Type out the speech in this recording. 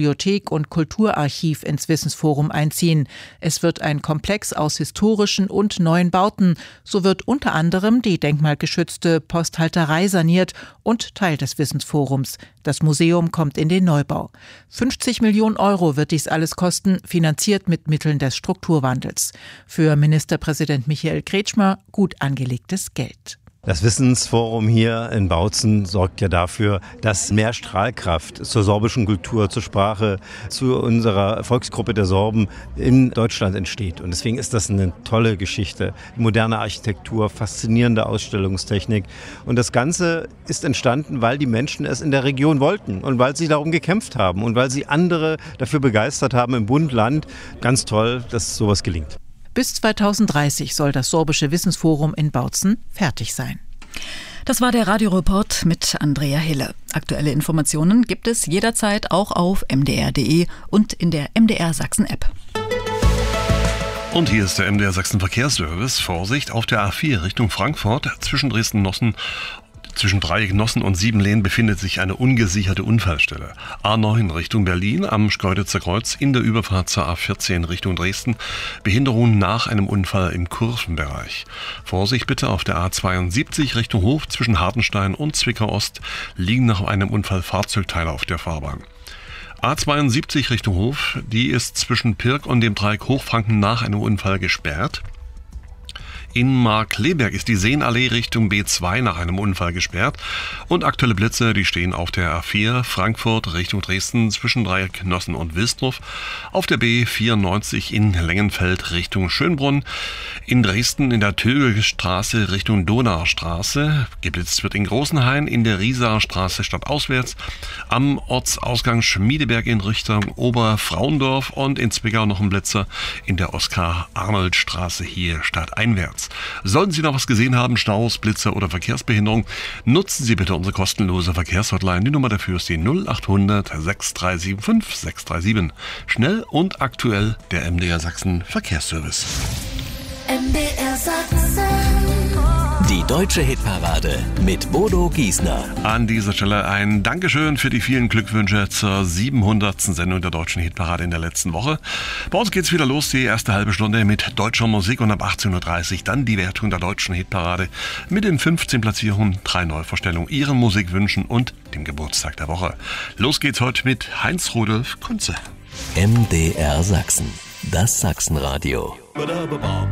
Bibliothek und Kulturarchiv ins Wissensforum einziehen. Es wird ein Komplex aus historischen und neuen Bauten. So wird unter anderem die denkmalgeschützte Posthalterei saniert und Teil des Wissensforums. Das Museum kommt in den Neubau. 50 Millionen Euro wird dies alles kosten, finanziert mit Mitteln des Strukturwandels. Für Ministerpräsident Michael Kretschmer gut angelegtes Geld. Das Wissensforum hier in Bautzen sorgt ja dafür, dass mehr Strahlkraft zur sorbischen Kultur, zur Sprache, zu unserer Volksgruppe der Sorben in Deutschland entsteht. Und deswegen ist das eine tolle Geschichte. Moderne Architektur, faszinierende Ausstellungstechnik. Und das Ganze ist entstanden, weil die Menschen es in der Region wollten und weil sie darum gekämpft haben und weil sie andere dafür begeistert haben im Bund, Land. Ganz toll, dass sowas gelingt. Bis 2030 soll das sorbische Wissensforum in Bautzen fertig sein. Das war der Radioreport mit Andrea Hille. Aktuelle Informationen gibt es jederzeit auch auf mdr.de und in der MDR Sachsen App. Und hier ist der MDR Sachsen Verkehrsservice. Vorsicht auf der A4 Richtung Frankfurt zwischen Dresden-Nossen. Zwischen Dreieck-Nossen und Siebenlehn befindet sich eine ungesicherte Unfallstelle. A9 Richtung Berlin am Schkeuditzer Kreuz in der Überfahrt zur A14 Richtung Dresden. Behinderung nach einem Unfall im Kurvenbereich. Vorsicht bitte auf der A72 Richtung Hof zwischen Hartenstein und Zwickau Ost liegen nach einem Unfall Fahrzeugteile auf der Fahrbahn. A72 Richtung Hof, die ist zwischen Pirk und dem Dreieck Hochfranken nach einem Unfall gesperrt. In Markkleeberg ist die Seenallee Richtung B2 nach einem Unfall gesperrt und aktuelle Blitze, die stehen auf der A4 Frankfurt Richtung Dresden zwischen Dreieck Nossen und Wilsdruff, auf der B94 in Lengenfeld Richtung Schönbrunn, in Dresden in der Tögelstraße Richtung Donaustraße, geblitzt wird in Großenhain, in der Riesaer Straße stadtauswärts, am Ortsausgang Schmiedeberg in Richtung Oberfrauendorf und in Zwickau noch ein Blitzer in der Oskar-Arnold-Straße hier stadteinwärts. Sollten Sie noch was gesehen haben, Staus, Blitzer oder Verkehrsbehinderung, nutzen Sie bitte unsere kostenlose Verkehrshotline. Die Nummer dafür ist die 0800 6375 637. Schnell und aktuell der MDR Sachsen Verkehrsservice. MDR Sachsen. Die deutsche Hitparade mit Bodo Giesner. An dieser Stelle ein Dankeschön für die vielen Glückwünsche zur 700. Sendung der deutschen Hitparade in der letzten Woche. Bei uns geht's wieder los, die erste halbe Stunde mit deutscher Musik und ab 18.30 Uhr dann die Wertung der deutschen Hitparade mit den 15 Platzierungen, 3 Neuvorstellungen, Ihren Musikwünschen und dem Geburtstag der Woche. Los geht's heute mit Heinz-Rudolf Kunze. MDR Sachsen, das Sachsenradio.